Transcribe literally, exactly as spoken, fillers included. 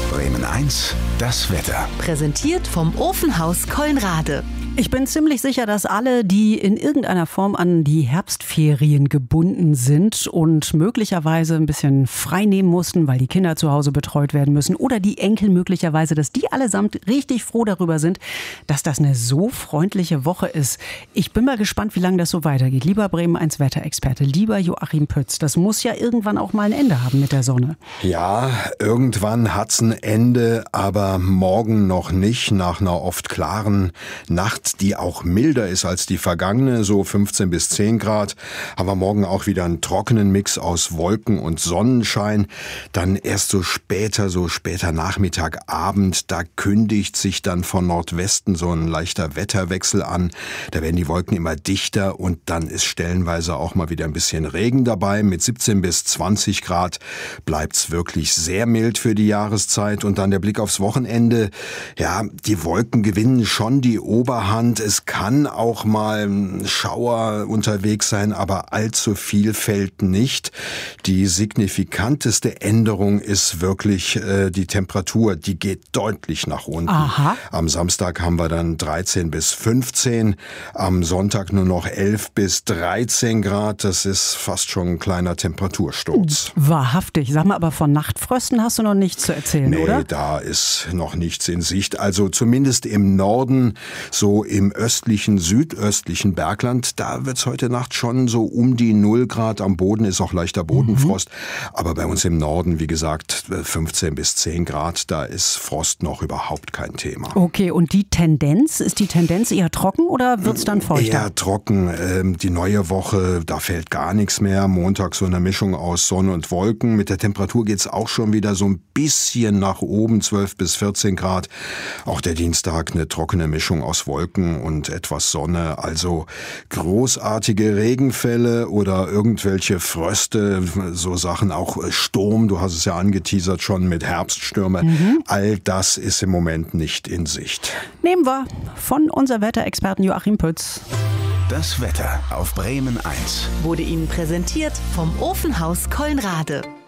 Bremen eins, das Wetter. Präsentiert vom Ofenhaus Colnrade. Ich bin ziemlich sicher, dass alle, die in irgendeiner Form an die Herbstferien gebunden sind und möglicherweise ein bisschen frei nehmen mussten, weil die Kinder zu Hause betreut werden müssen oder die Enkel möglicherweise, dass die allesamt richtig froh darüber sind, dass das eine so freundliche Woche ist. Ich bin mal gespannt, wie lange das so weitergeht. Lieber Bremen eins Wetterexperte, lieber Joachim Pütz, das muss ja irgendwann auch mal ein Ende haben mit der Sonne. Ja, irgendwann hat's ein Ende, aber morgen noch nicht, nach einer oft klaren Nacht, die auch milder ist als die vergangene, so fünfzehn bis zehn Grad, haben wir morgen auch wieder einen trockenen Mix aus Wolken und Sonnenschein. Dann erst so später, so später Nachmittag, Abend, da kündigt sich dann von Nordwesten so ein leichter Wetterwechsel an. Da werden die Wolken immer dichter und dann ist stellenweise auch mal wieder ein bisschen Regen dabei. Mit siebzehn bis zwanzig Grad bleibt's wirklich sehr mild für die Jahreszeit. Und dann der Blick aufs Wochenende. Ja, die Wolken gewinnen schon die Oberhand. Es kann auch mal ein Schauer unterwegs sein, aber allzu viel fällt nicht. Die signifikanteste Änderung ist wirklich äh, die Temperatur. Die geht deutlich nach unten. Aha. Am Samstag haben wir dann dreizehn bis fünfzehn, am Sonntag nur noch elf bis dreizehn Grad. Das ist fast schon ein kleiner Temperatursturz. Wahrhaftig. Sag mal, aber von Nachtfrösten hast du noch nichts zu erzählen, nee, oder? Nee, da ist noch nichts in Sicht. Also zumindest im Norden, so im östlichen, südöstlichen Bergland, da wird's heute Nacht schon so um die null Grad. Am Boden ist auch leichter Bodenfrost. Mhm. Aber bei uns im Norden, wie gesagt, fünfzehn bis zehn Grad, da ist Frost noch überhaupt kein Thema. Okay, und die Tendenz, ist die Tendenz eher trocken oder wird's dann feuchter? Eher trocken. Ähm, die neue Woche, da fällt gar nichts mehr. Montag so eine Mischung aus Sonne und Wolken. Mit der Temperatur geht's auch schon wieder so ein bisschen nach oben, zwölf bis vierzehn Grad. Auch der Dienstag eine trockene Mischung aus Wolken und etwas Sonne. Also großartige Regenfälle oder irgendwelche Fröste, so Sachen, auch Sturm, du hast es ja angeteasert schon mit Herbststürme. Mhm. All das ist im Moment nicht in Sicht. Nehmen wir von unser Wetterexperten Joachim Pütz. Das Wetter auf Bremen eins Wurde Ihnen präsentiert vom Ofenhaus Colnrade.